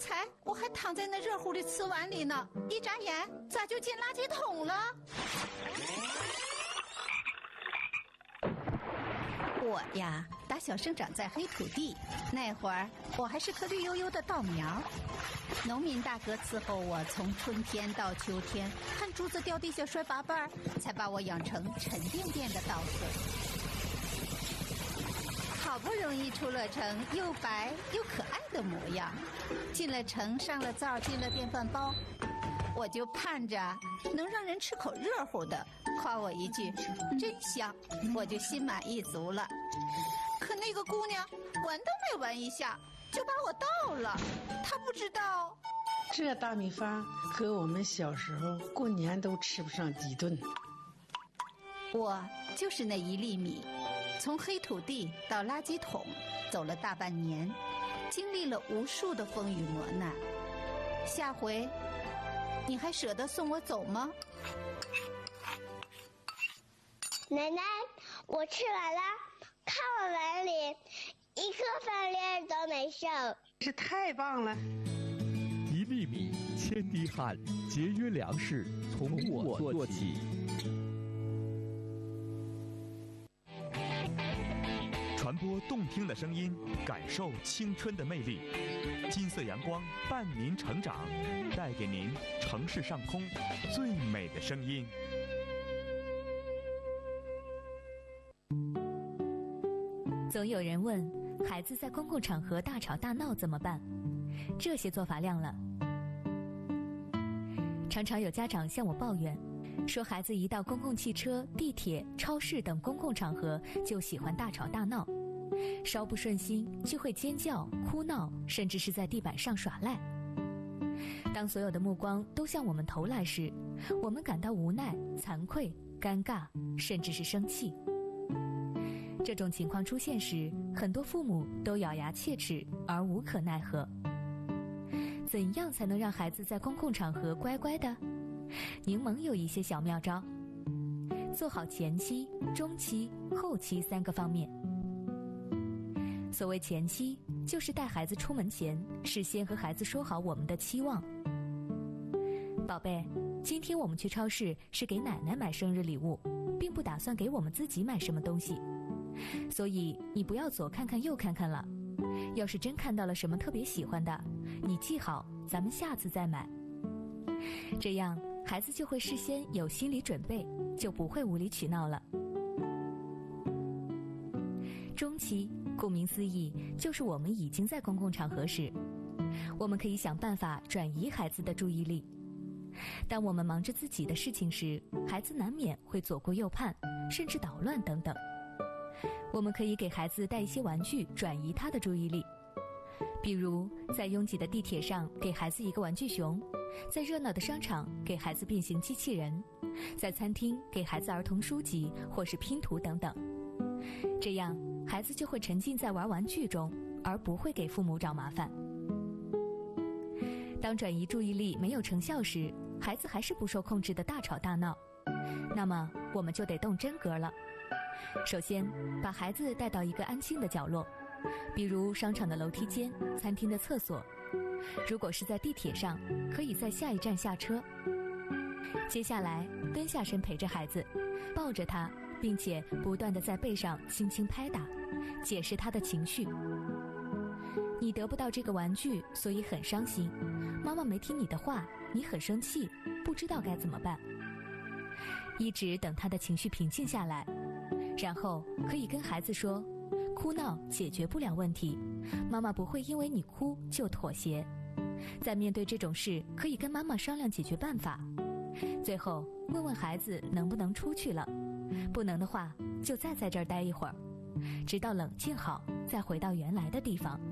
才我还躺在那热乎的瓷碗里呢，一眨眼咋就进垃圾桶了？我呀，打小生长在黑土地，那会儿我还是颗绿油油的稻苗。农民大哥伺候我从春天到秋天，看珠子掉地下摔八瓣，才把我养成沉甸甸的稻穗。好不容易出了城，又白又可爱的模样，进了城，上了灶，进了电饭煲，我就盼着能让人吃口热乎的，夸我一句真香，我就心满意足了。可那个姑娘闻都没闻一下就把我倒了，她不知道这大米饭和我们小时候过年都吃不上几顿。 我就是那一粒米，从黑土地到垃圾桶走了大半年，经历了无数的风雨磨难。下回你还舍得送我走吗？ 奶奶，我吃完了，看我碗里一颗饭粒都没剩。 是太棒了！ 一粒米，千滴汗，节约粮食，从我做起。传播动听的声音，感受青春的魅力。金色阳光伴您成长，带给您城市上空最美的声音。 总有人问，孩子在公共场合大吵大闹怎么办？这些做法亮了。常常有家长向我抱怨，说孩子一到公共汽车、地铁、超市等公共场合就喜欢大吵大闹，稍不顺心就会尖叫、哭闹，甚至是在地板上耍赖。当所有的目光都向我们投来时，我们感到无奈、惭愧、尴尬，甚至是生气。这种情况出现时，很多父母都咬牙切齿而无可奈何。怎样才能让孩子在公共场合乖乖的？柠檬有一些小妙招，做好前期、中期、后期3个方面。所谓前期，就是带孩子出门前，事先和孩子说好我们的期望。宝贝，今天我们去超市是给奶奶买生日礼物，并不打算给我们自己买什么东西。所以你不要左看看右看看了，要是真看到了什么特别喜欢的，你记好，咱们下次再买。这样孩子就会事先有心理准备，就不会无理取闹了。中期，顾名思义，就是我们已经在公共场合时，我们可以想办法转移孩子的注意力。当我们忙着自己的事情时，孩子难免会左顾右盼，甚至捣乱等等。我们可以给孩子带一些玩具，转移他的注意力。比如在拥挤的地铁上给孩子一个玩具熊，在热闹的商场给孩子变形机器人，在餐厅给孩子儿童书籍或是拼图等等。这样孩子就会沉浸在玩玩具中，而不会给父母找麻烦。当转移注意力没有成效时，孩子还是不受控制的大吵大闹，那么我们就得动真格了。首先，把孩子带到一个安静的角落，比如商场的楼梯间、餐厅的厕所。如果是在地铁上，可以在下一站下车。接下来，蹲下身陪着孩子，抱着他，并且不断地在背上轻轻拍打，解释他的情绪。你得不到这个玩具，所以很伤心。妈妈没听你的话，你很生气，不知道该怎么办。一直等他的情绪平静下来，然后可以跟孩子说，哭闹解决不了问题，妈妈不会因为你哭就妥协。在面对这种事，可以跟妈妈商量解决办法。最后问问孩子能不能出去了，不能的话就再在这儿待一会儿，直到冷静好再回到原来的地方。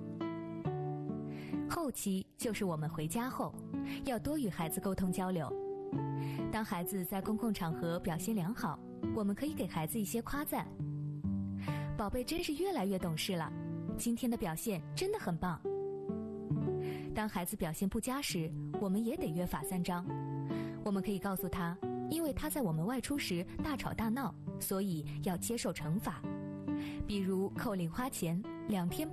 后期就是我们回家后，要多与孩子沟通交流。当孩子在公共场合表现良好，我们可以给孩子一些夸赞。宝贝真是越来越懂事了，今天的表现真的很棒。当孩子表现不佳时，我们也得约法三章。我们可以告诉他，因为他在我们外出时大吵大闹，所以要接受惩罚，比如扣零花钱，2天